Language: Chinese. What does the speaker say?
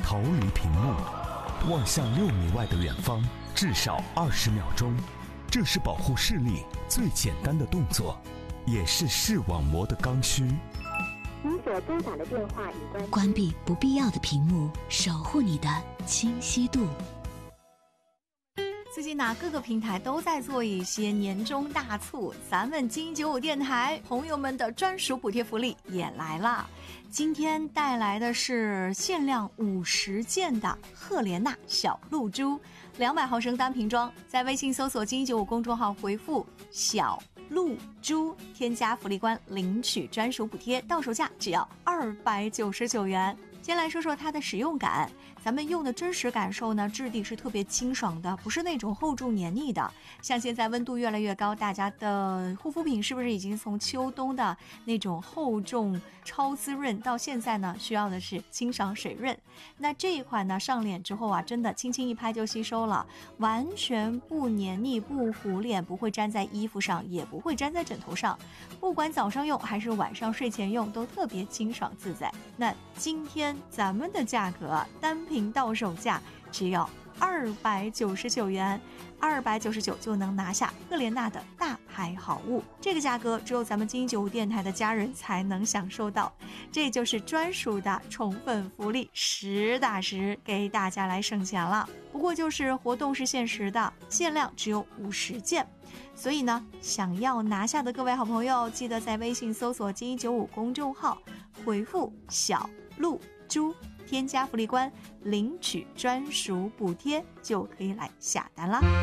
逃离屏幕，望向6米外的远方，至少20秒钟。这是保护视力最简单的动作，也是视网膜的刚需。 你所拨打的电话已关闭不必要的屏幕，守护你的清晰度。 最近呢，各个平台都在做一些年终大促，咱们金95电台朋友们的专属补贴福利也来了。今天带来的是限量50件的赫莲娜小露珠，200毫升单瓶装，在微信搜索金95公众号回复小露珠，添加福利关领取专属补贴，到手价只要299元。先来说说它的使用感，咱们用的真实感受呢，质地是特别清爽的，不是那种厚重黏腻的。像现在温度越来越高，大家的护肤品是不是已经从秋冬的那种厚重超滋润到现在呢需要的是清爽水润？那这一款呢上脸之后啊，真的轻轻一拍就吸收了，完全不黏腻不糊脸，不会粘在衣服上，也不会粘在枕头上，不管早上用还是晚上睡前用都特别清爽自在。那今天咱们的价格单瓶到手价只要299元，299就能拿下赫莲娜的大牌好物，这个价格只有咱们金95电台的家人才能享受到，这就是专属的宠粉福利，实打实给大家来省钱了。不过就是活动是限时的，限量只有50件，所以呢，想要拿下的各位好朋友，记得在微信搜索金95公众号，回复小露珠，添加福利关领取专属补贴，就可以来下单啦。